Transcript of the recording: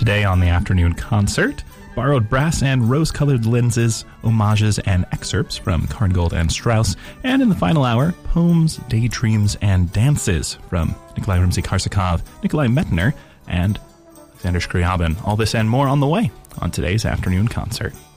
Today on the afternoon concert, borrowed brass and rose-colored lenses, homages and excerpts from Korngold and Strauss, and in the final hour, poems, daydreams, and dances from Nikolai Rimsky-Korsakov, Nikolai Medtner, and Alexander Scriabin. All this and more on the way on today's afternoon concert.